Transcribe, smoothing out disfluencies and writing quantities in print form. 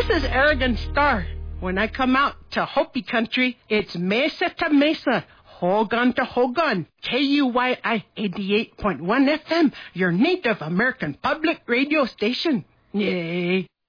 is Arrogant Star. When I come out to Hopi country, it's mesa to mesa, Hogan to Hogan, KUYI 88.1 FM, your Native American public radio station. Yay.